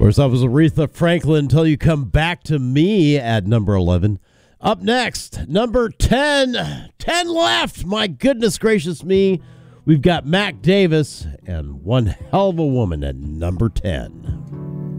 course, that was Aretha Franklin until you come back to me at number 11. Up next, number 10. 10 left. My goodness gracious me. We've got Mac Davis and One Hell of a Woman at number 10.